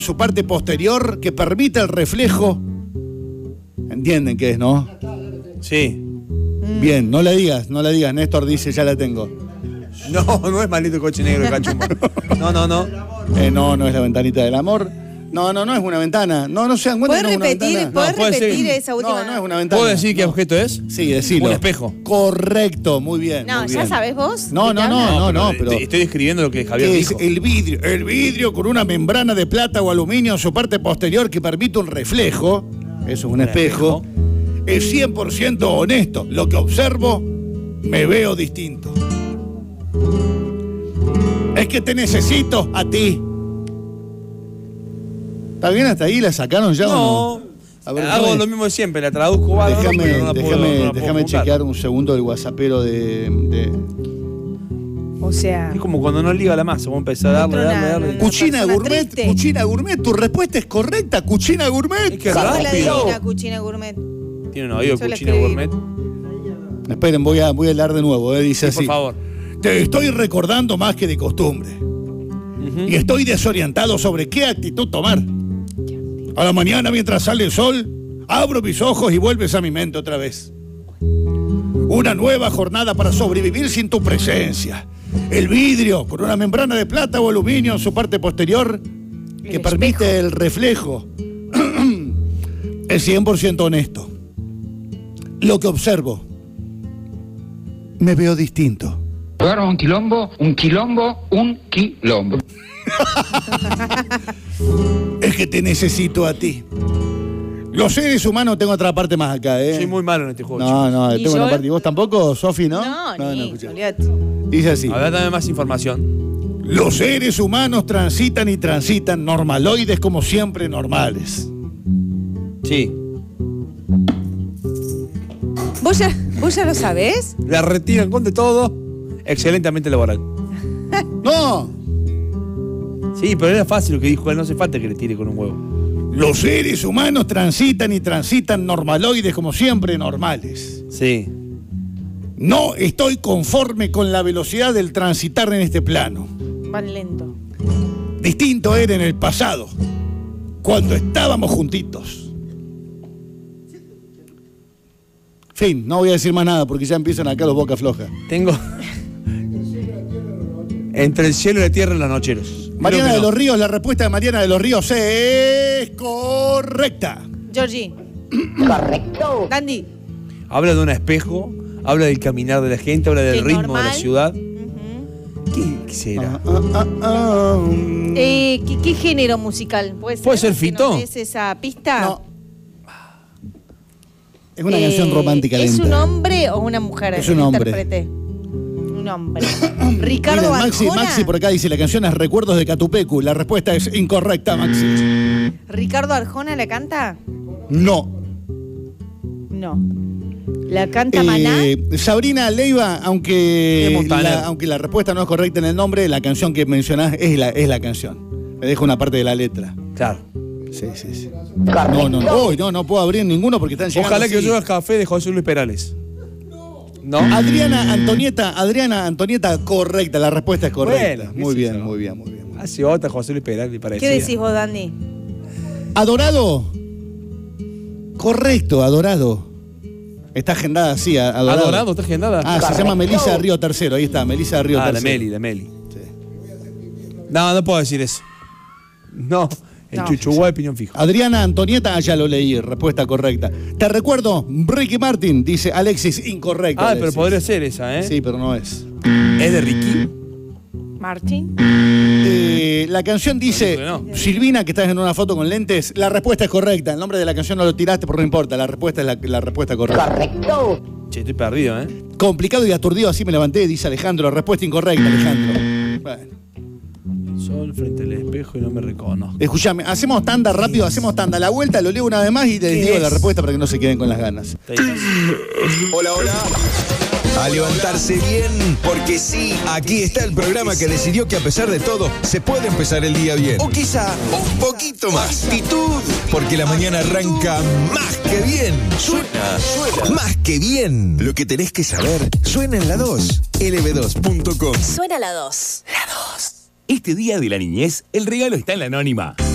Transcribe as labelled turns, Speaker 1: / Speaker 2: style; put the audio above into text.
Speaker 1: su parte posterior que permite el reflejo. ¿Entienden qué es, no?
Speaker 2: Sí.
Speaker 1: Bien, no le digas, Néstor dice, ya la tengo.
Speaker 2: No es maldito coche negro de Cachumba. No.
Speaker 1: No es la ventanita del amor. No es una ventana. No se dan cuenta.
Speaker 3: ¿Puedes
Speaker 1: no es
Speaker 3: repetir,
Speaker 1: una ventana.
Speaker 3: ¿podés repetir esa última?
Speaker 1: No es una ventana.
Speaker 2: ¿Puedo decir qué objeto es?
Speaker 1: Sí, decilo.
Speaker 2: Un espejo.
Speaker 1: Correcto, muy bien.
Speaker 3: No,
Speaker 1: muy
Speaker 3: ¿ya
Speaker 1: bien.
Speaker 3: sabés vos?
Speaker 1: No, pero
Speaker 2: Estoy describiendo lo que Javier
Speaker 1: es
Speaker 2: dijo.
Speaker 1: el vidrio con una membrana de plata o aluminio en su parte posterior que permite un reflejo. Eso es un espejo. Es 100% honesto. Lo que observo, me veo distinto. Es que te necesito a ti. ¿Está bien hasta ahí? ¿La sacaron ya o no? A ver,
Speaker 2: hago lo mismo de siempre, la traduzco bárbaro.
Speaker 1: Déjame chequear un segundo el whatsappero de...
Speaker 3: O sea...
Speaker 2: Es como cuando no liga la masa, vamos a empezar a darle.
Speaker 1: Cuchina gourmet, tu respuesta es correcta, cuchina gourmet.
Speaker 2: Es que
Speaker 3: ¿Cómo la
Speaker 2: rápido.
Speaker 3: adivina Cuchina Gourmet?
Speaker 2: Tiene un oído
Speaker 3: Yo la
Speaker 2: Cuchina
Speaker 3: escribí.
Speaker 2: Gourmet.
Speaker 1: Esperen, voy a leer de nuevo, dice
Speaker 2: Sí,
Speaker 1: así.
Speaker 2: por favor.
Speaker 1: Te estoy recordando más que de costumbre. Y estoy desorientado sobre qué actitud tomar. A la mañana, mientras sale el sol, abro mis ojos y vuelves a mi mente otra vez. Una nueva jornada para sobrevivir sin tu presencia. El vidrio, con una membrana de plata o aluminio en su parte posterior, que permite el reflejo. Es 100% honesto. Lo que observo, me veo distinto.
Speaker 4: Ahora un quilombo.
Speaker 1: Es que te necesito a ti. Los seres humanos, tengo otra parte más acá, ¿eh?
Speaker 2: Soy muy malo en este juego.
Speaker 1: No,
Speaker 3: ¿Y
Speaker 1: tengo
Speaker 3: yo?
Speaker 1: una parte. ¿Y vos tampoco, Sofi, no?
Speaker 3: No,
Speaker 1: escuché.
Speaker 3: olvídate.
Speaker 1: Dice así.
Speaker 2: A ver, dame más información.
Speaker 1: Los seres humanos transitan normaloides como siempre normales.
Speaker 2: Sí.
Speaker 3: ¿Vos ya lo sabés?
Speaker 2: La retiran con de todo. Excelentemente laboral.
Speaker 1: ¡No!
Speaker 2: Sí, pero era fácil lo que dijo él, no hace falta que le tire con un huevo.
Speaker 1: Los seres humanos transitan normaloides como siempre normales.
Speaker 2: Sí.
Speaker 1: No estoy conforme con la velocidad del transitar en este plano.
Speaker 3: Van lento.
Speaker 1: Distinto era en el pasado, cuando estábamos juntitos. Fin, no voy a decir más nada porque ya empiezan acá los boca flojas.
Speaker 2: Tengo... Entre el cielo y la tierra, los nocheros.
Speaker 1: Mariana de los Ríos, la respuesta de Mariana de los Ríos es correcta.
Speaker 3: Georgie.
Speaker 5: Correcto.
Speaker 3: Dandy.
Speaker 2: Habla de un espejo, habla del caminar de la gente, habla del
Speaker 3: Que
Speaker 2: ritmo
Speaker 3: normal.
Speaker 2: de la ciudad.
Speaker 3: Ujú.
Speaker 2: ¿Qué será?
Speaker 3: ¿Qué género musical? ¿Puede
Speaker 2: ser
Speaker 3: que
Speaker 2: Fito?
Speaker 3: nos des esa pista?
Speaker 1: No. Es una canción romántica
Speaker 3: ¿Es
Speaker 1: lenta.
Speaker 3: un hombre o una mujer?
Speaker 1: Es un hombre.
Speaker 3: Intérprete. Un hombre. Ricardo
Speaker 1: Miren,
Speaker 3: Arjona.
Speaker 1: Maxi por acá dice, la canción es Recuerdos de Catupecu. La respuesta es incorrecta, Maxi.
Speaker 3: ¿Ricardo Arjona la canta?
Speaker 1: No.
Speaker 3: No. ¿La canta Maná?
Speaker 1: Sabrina Leiva,
Speaker 2: De
Speaker 1: aunque
Speaker 2: Montaner.
Speaker 1: aunque la respuesta no es correcta en el nombre, la canción que mencionás es la canción. Me dejo una parte de la letra.
Speaker 2: Claro.
Speaker 1: Sí.
Speaker 5: Correcto.
Speaker 1: No puedo abrir ninguno porque están llegando.
Speaker 2: Ojalá que
Speaker 1: así.
Speaker 2: yo el café de José Luis Perales. ¿No?
Speaker 1: Adriana Antonieta, correcta, la respuesta es correcta.
Speaker 2: Bueno,
Speaker 1: muy
Speaker 2: qué sé
Speaker 1: bien,
Speaker 2: yo.
Speaker 1: muy bien.
Speaker 2: Hace otra José Luis Perales, parecía.
Speaker 3: ¿Qué decís vos, Dandy?
Speaker 1: Adorado. Correcto, Adorado. Está agendada, sí, Adorado.
Speaker 2: ¿Adorado? ¿Está agendada?
Speaker 1: Ah, se llama Melissa de Río Tercero, ahí está, Melissa de Río
Speaker 2: la
Speaker 1: Tercero.
Speaker 2: Meli. No puedo decir eso. No, el
Speaker 3: No.
Speaker 2: Chuchuguay Piñón Fijo.
Speaker 1: Adriana Antonieta, ya lo leí, respuesta correcta. Te recuerdo, Ricky Martin, dice Alexis, incorrecto.
Speaker 2: Pero
Speaker 1: Alexis.
Speaker 2: podría ser esa, ¿eh?
Speaker 1: Sí, pero no es.
Speaker 2: ¿Es de Ricky?
Speaker 3: ¿Martín?
Speaker 1: La canción dice,
Speaker 2: No.
Speaker 1: Silvina, que estás en una foto con lentes, la respuesta es correcta. El nombre de la canción no lo tiraste, pero no importa, la respuesta es la respuesta correcta.
Speaker 5: Correcto.
Speaker 2: Che, estoy perdido, ¿eh?
Speaker 1: Complicado y aturdido, así me levanté, dice Alejandro. Respuesta incorrecta, Alejandro. Bueno.
Speaker 2: Sol frente al espejo y no me reconozco.
Speaker 1: Escuchame, hacemos tanda rápido, hacemos tanda. La vuelta lo leo una vez más y les digo la respuesta para que no se queden con las ganas.
Speaker 2: Está difícil.
Speaker 6: Hola. A levantarse bien, porque sí, aquí está el programa que decidió que a pesar de todo se puede empezar el día bien. O quizá un poquito más. Actitud, porque la mañana arranca más que bien. Suena más que bien. Lo que tenés que saber suena en la 2, lb2.com.
Speaker 7: Suena la 2.
Speaker 8: Este día de la niñez, el regalo está en la Anónima.